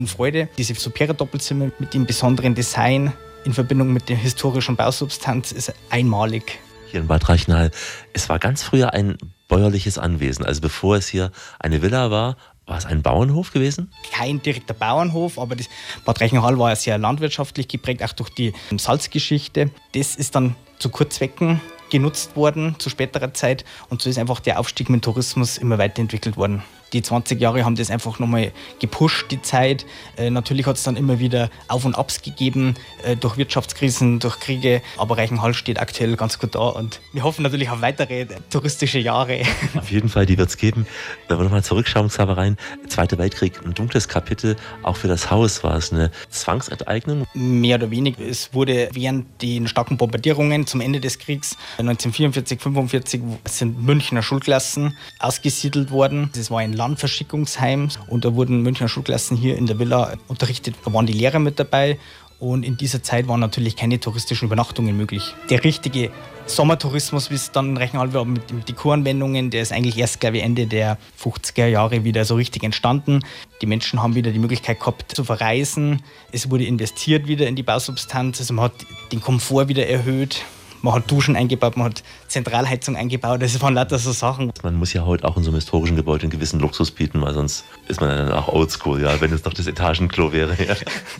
Freude. Diese Supera-Doppelzimmer mit dem besonderen Design in Verbindung mit der historischen Bausubstanz ist einmalig. Hier in Bad Reichenhall, es war ganz früher ein bäuerliches Anwesen. Also bevor es hier eine Villa war, war es ein Bauernhof gewesen? Kein direkter Bauernhof, aber das Bad Reichenhall war ja sehr landwirtschaftlich geprägt, auch durch die Salzgeschichte. Das ist dann zu Kurzwecken genutzt worden, zu späterer Zeit. Und so ist einfach der Aufstieg mit dem Tourismus immer weiterentwickelt worden. Die 20 Jahre haben das einfach nochmal gepusht, die Zeit. Natürlich hat es dann immer wieder Auf- und Abs gegeben, durch Wirtschaftskrisen, durch Kriege. Aber Reichenhall steht aktuell ganz gut da und wir hoffen natürlich auf weitere touristische Jahre. Auf jeden Fall, die wird es geben. Wenn wir nochmal zurückschauen, Xaver, Zweiter Weltkrieg, ein dunkles Kapitel. Auch für das Haus war es eine Zwangsenteignung. Mehr oder weniger. Es wurde während den starken Bombardierungen zum Ende des Kriegs 1944, 1945 sind Münchner Schulklassen ausgesiedelt worden. Das war ein Landverschickungsheim und da wurden Münchner Schulklassen hier in der Villa unterrichtet. Da waren die Lehrer mit dabei und in dieser Zeit waren natürlich keine touristischen Übernachtungen möglich. Der richtige Sommertourismus, wie es dann in Reichenhall war, mit den Kuranwendungen, der ist eigentlich erst, glaube ich, Ende der 50er Jahre wieder so richtig entstanden. Die Menschen haben wieder die Möglichkeit gehabt zu verreisen. Es wurde investiert wieder in die Bausubstanz, also man hat den Komfort wieder erhöht. Man hat Duschen eingebaut, man hat Zentralheizung eingebaut, das waren lauter so Sachen. Man muss ja heute auch in so einem historischen Gebäude einen gewissen Luxus bieten, weil sonst ist man dann auch oldschool, ja, wenn es doch das Etagenklo wäre. Ja.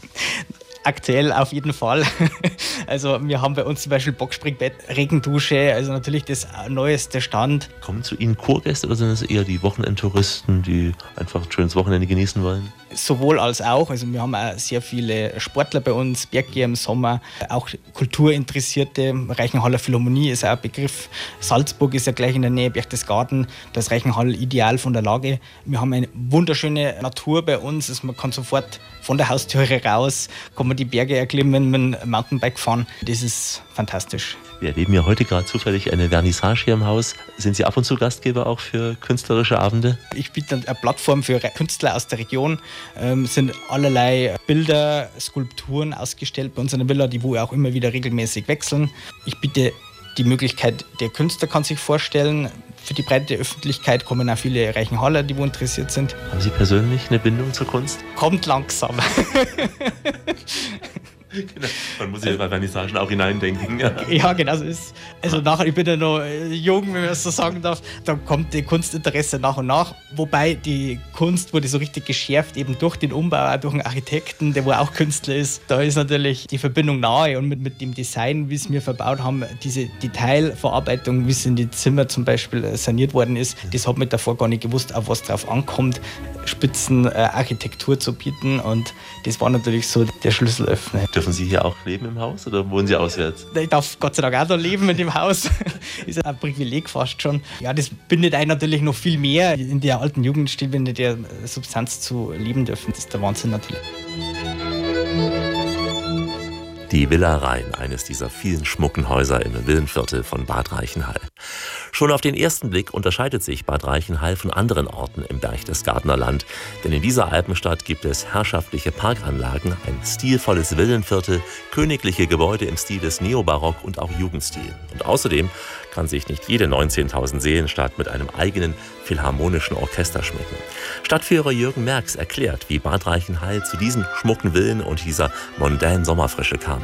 Aktuell auf jeden Fall. Also wir haben bei uns zum Beispiel Boxspringbett, Regendusche, also natürlich das neueste Stand. Kommen zu Ihnen Kurgäste oder sind es eher die Wochenendtouristen, die einfach ein schönes Wochenende genießen wollen? Sowohl als auch. Also wir haben auch sehr viele Sportler bei uns, Berggeher im Sommer, auch Kulturinteressierte. Reichenhaller Philharmonie ist auch ein Begriff. Salzburg ist ja gleich in der Nähe, Berchtesgaden. Da ist Reichenhall ideal von der Lage. Wir haben eine wunderschöne Natur bei uns. Also man kann sofort von der Haustüre raus, kann man die Berge erklimmen, mit dem Mountainbike fahren. Das ist fantastisch. Wir erleben ja heute gerade zufällig eine Vernissage hier im Haus. Sind Sie ab und zu Gastgeber auch für künstlerische Abende? Ich biete eine Plattform für Künstler aus der Region. Es sind allerlei Bilder, Skulpturen ausgestellt bei uns in der Villa, die wo auch immer wieder regelmäßig wechseln. Ich biete die Möglichkeit, der Künstler kann sich vorstellen. Für die breite Öffentlichkeit kommen auch viele Reichenhaller, die wo interessiert sind. Haben Sie persönlich eine Bindung zur Kunst? Kommt langsam. Genau. Man muss ja bei Vernissagen auch hineindenken. Ja, genau so ist. Also nachher, ich bin ja noch jung, wenn man das so sagen darf, dann kommt die Kunstinteresse nach und nach. Wobei die Kunst wurde so richtig geschärft, eben durch den Umbau, auch durch einen Architekten, der wo auch Künstler ist. Da ist natürlich die Verbindung nahe und mit dem Design, wie es wir verbaut haben, diese Detailverarbeitung, wie es in die Zimmer zum Beispiel saniert worden ist, das hat man davor gar nicht gewusst, auf was drauf ankommt, Spitzenarchitektur zu bieten, und das war natürlich so der Schlüsselöffner. Dürfen Sie hier auch leben im Haus oder wohnen Sie auswärts? Ich darf Gott sei Dank auch da leben in dem Haus. Ist ein Privileg fast schon. Ja, das bindet einen natürlich noch viel mehr in der alten Jugendstil, wenn der Substanz zu leben dürfen. Das ist der Wahnsinn natürlich. Die Villa Rhein, eines dieser vielen schmucken Häuser im Villenviertel von Bad Reichenhall. Schon auf den ersten Blick unterscheidet sich Bad Reichenhall von anderen Orten im Berchtesgadener Land. Denn in dieser Alpenstadt gibt es herrschaftliche Parkanlagen, ein stilvolles Villenviertel, königliche Gebäude im Stil des Neobarock und auch Jugendstil. Und außerdem kann sich nicht jede 19.000 Seelenstadt mit einem eigenen philharmonischen Orchester schmücken. Stadtführer Jürgen Merx erklärt, wie Bad Reichenhall zu diesen schmucken Villen und dieser mondänen Sommerfrische kam.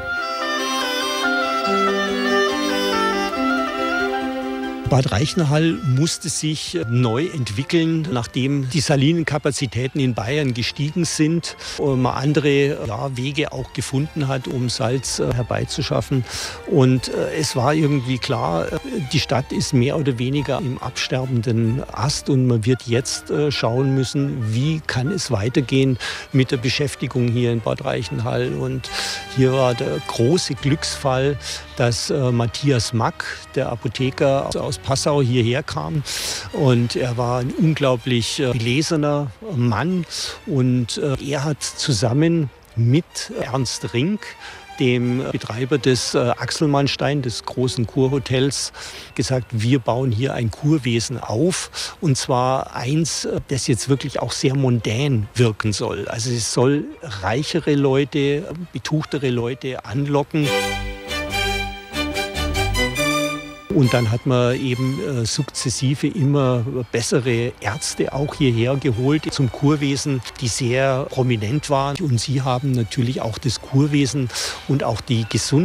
Bad Reichenhall musste sich neu entwickeln, nachdem die Salinenkapazitäten in Bayern gestiegen sind und man andere Wege auch gefunden hat, um Salz herbeizuschaffen. Und es war irgendwie klar, die Stadt ist mehr oder weniger im absterbenden Ast und man wird jetzt schauen müssen, wie kann es weitergehen mit der Beschäftigung hier in Bad Reichenhall. Und hier war der große Glücksfall, dass Matthias Mack, der Apotheker aus Passau, hierher kam. Und er war ein unglaublich belesener Mann. Und er hat zusammen mit Ernst Rink, dem Betreiber des Axelmannstein, des großen Kurhotels, gesagt, wir bauen hier ein Kurwesen auf. Und zwar eins, das jetzt wirklich auch sehr mondän wirken soll. Also es soll reichere Leute, betuchtere Leute anlocken. Und dann hat man eben sukzessive immer bessere Ärzte auch hierher geholt zum Kurwesen, die sehr prominent waren. Und sie haben natürlich auch das Kurwesen und auch die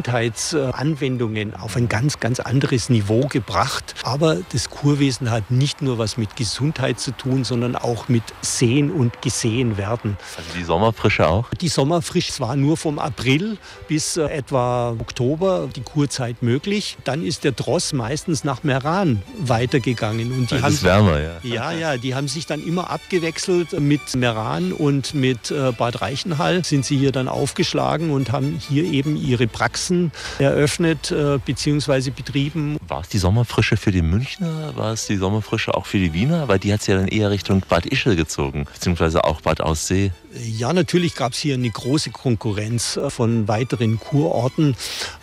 Gesundheitsanwendungen auf ein ganz, ganz anderes Niveau gebracht. Aber das Kurwesen hat nicht nur was mit Gesundheit zu tun, sondern auch mit Sehen und Gesehen werden. Also die Sommerfrische auch? Die Sommerfrische war nur vom April bis etwa Oktober die Kurzeit möglich. Dann ist der Tross meistens nach Meran weitergegangen. Und das ist wärmer, ja. Ja, die haben sich dann immer abgewechselt mit Meran und mit Bad Reichenhall. Sind sie hier dann aufgeschlagen und haben hier eben ihre Praxen eröffnet bzw. betrieben. War es die Sommerfrische für die Münchner? War es die Sommerfrische auch für die Wiener? Weil die hat es ja dann eher Richtung Bad Ischl gezogen, beziehungsweise auch Bad Aussee. Ja, natürlich gab es hier eine große Konkurrenz von weiteren Kurorten,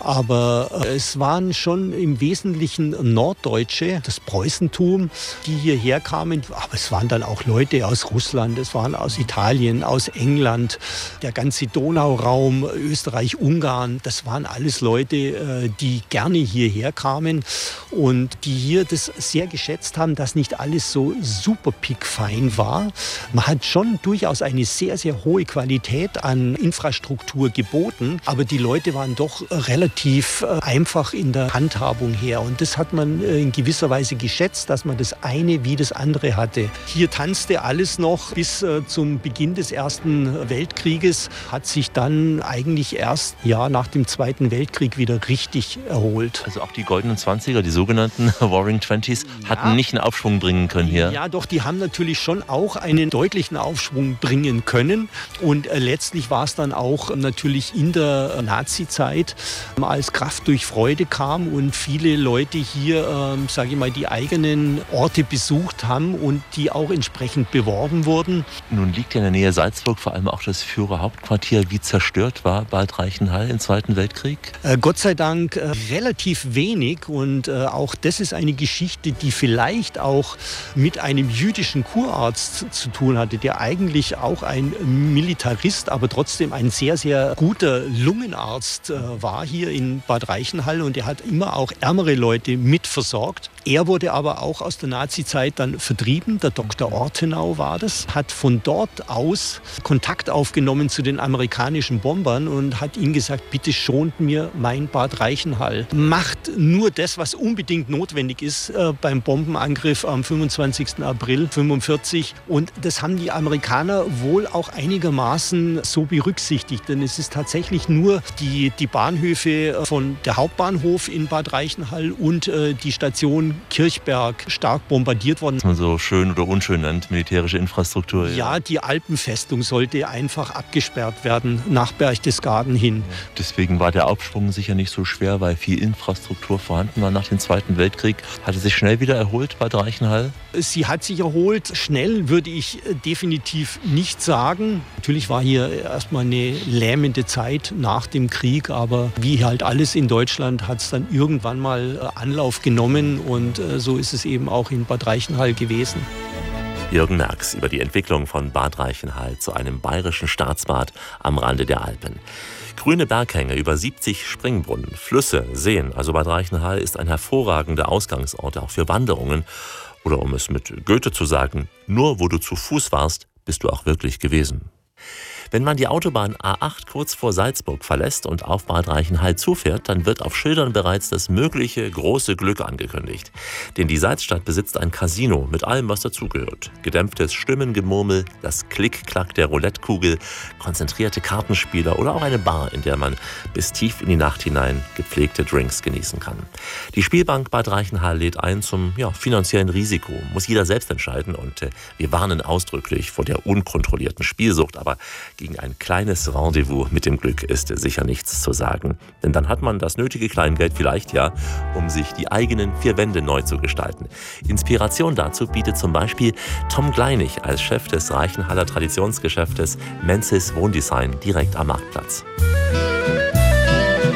aber es waren schon im Wesentlichen Norddeutsche, das Preußentum, die hierher kamen. Aber es waren dann auch Leute aus Russland, es waren aus Italien, aus England, der ganze Donauraum, Österreich, Ungarn. Das waren alles Leute, die gerne hierher kamen und die hier das sehr geschätzt haben, dass nicht alles so super pickfein war. Man hat schon durchaus eine sehr hohe Qualität an Infrastruktur geboten, aber die Leute waren doch relativ einfach in der Handhabung her und das hat man in gewisser Weise geschätzt, dass man das eine wie das andere hatte. Hier tanzte alles noch bis zum Beginn des Ersten Weltkrieges, hat sich dann eigentlich erst nach dem Zweiten Weltkrieg wieder richtig erholt. Also auch die goldenen 20er, die sogenannten Roaring Twenties, hatten nicht einen Aufschwung bringen können hier? Ja, doch, die haben natürlich schon auch einen deutlichen Aufschwung bringen können. Und letztlich war es dann auch natürlich in der Nazi-Zeit, als Kraft durch Freude kam und viele Leute hier, sage ich mal, die eigenen Orte besucht haben und die auch entsprechend beworben wurden. Nun liegt ja in der Nähe Salzburg vor allem auch das Führerhauptquartier. Wie zerstört war Bad Reichenhall im Zweiten Weltkrieg? Gott sei Dank relativ wenig und auch das ist eine Geschichte, die vielleicht auch mit einem jüdischen Kurarzt zu tun hatte, der eigentlich auch ein Militarist, aber trotzdem ein sehr, sehr guter Lungenarzt war hier in Bad Reichenhall und er hat immer auch ärmere Leute mitversorgt. Er wurde aber auch aus der Nazi-Zeit dann vertrieben, der Dr. Ortenau war das, hat von dort aus Kontakt aufgenommen zu den amerikanischen Bombern und hat ihnen gesagt, bitte schont mir mein Bad Reichenhall. Macht nur das, was unbedingt notwendig ist beim Bombenangriff am 25. April 1945 und das haben die Amerikaner wohl auch einigermaßen so berücksichtigt, denn es ist tatsächlich nur die Bahnhöfe von der Hauptbahnhof in Bad Reichenhall und die Station Kirchberg stark bombardiert worden. Was man so schön oder unschön nennt, militärische Infrastruktur. Ja, die Alpenfestung sollte einfach abgesperrt werden nach Berchtesgaden hin. Deswegen war der Aufschwung sicher nicht so schwer, weil viel Infrastruktur vorhanden war nach dem Zweiten Weltkrieg. Hat es sich schnell wieder erholt, Bad Reichenhall? Sie hat sich erholt. Schnell würde ich definitiv nicht sagen. Natürlich war hier erstmal eine lähmende Zeit nach dem Krieg, aber wie halt alles in Deutschland hat es dann irgendwann mal Anlauf genommen und so ist es eben auch in Bad Reichenhall gewesen. Jürgen Merx über die Entwicklung von Bad Reichenhall zu einem bayerischen Staatsbad am Rande der Alpen. Grüne Berghänge, über 70 Springbrunnen, Flüsse, Seen. Also Bad Reichenhall ist ein hervorragender Ausgangsort auch für Wanderungen. Oder um es mit Goethe zu sagen, nur wo du zu Fuß warst, bist du auch wirklich gewesen. Wenn man die Autobahn A8 kurz vor Salzburg verlässt und auf Bad Reichenhall zufährt, dann wird auf Schildern bereits das mögliche große Glück angekündigt. Denn die Salzstadt besitzt ein Casino mit allem, was dazugehört. Gedämpftes Stimmengemurmel, das Klick-Klack der Roulettekugel, konzentrierte Kartenspieler oder auch eine Bar, in der man bis tief in die Nacht hinein gepflegte Drinks genießen kann. Die Spielbank Bad Reichenhall lädt ein zum finanziellen Risiko. Muss jeder selbst entscheiden und wir warnen ausdrücklich vor der unkontrollierten Spielsucht, aber gegen ein kleines Rendezvous mit dem Glück ist sicher nichts zu sagen. Denn dann hat man das nötige Kleingeld vielleicht um sich die eigenen vier Wände neu zu gestalten. Inspiration dazu bietet zum Beispiel Tom Gleinig als Chef des Reichenhaller Traditionsgeschäftes Menzis Wohndesign direkt am Marktplatz.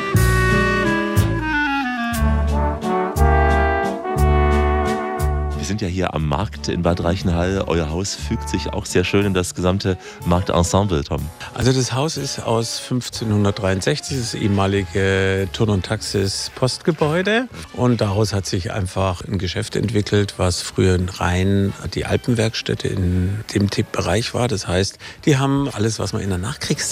Wir sind ja hier am Markt in Bad Reichenhall. Euer Haus fügt sich auch sehr schön in das gesamte Marktensemble, Tom. Also das Haus ist aus 1563, das ehemalige Turn- und Taxis-Postgebäude. Und daraus hat sich einfach ein Geschäft entwickelt, was früher rein die Alpenwerkstätte in dem Bereich war. Das heißt, die haben alles, was man in der Nachkriegszeit